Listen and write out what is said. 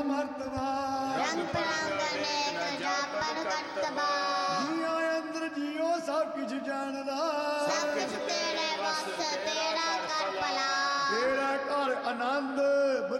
ਮਰਤਬਾ ਰੰਗ ਬਿਰੰਗ ਅਨੇਕ ਜਾਪਨ ਕਰਤਬਾ ਜੀਆਂ ਅੰਦਰ ਜੀਓ ਸਭ ਕੁਝ ਜਾਣਦਾ ਸਭ ਕੁਝ ਤੇਰੇ ਵਸ ਤੇਰਾ ਕਰ ਭਲਾ ਤੇਰਾ ਘਰ ਆਨੰਦ